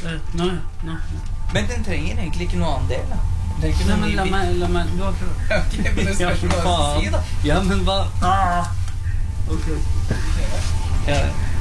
Nå. Men den trenger egentlig ikke noe annen del, da. Nei, men la meg du har prøvd. Ok, men det spørs hva du si, da. Ja, men hva? Ok. Ja.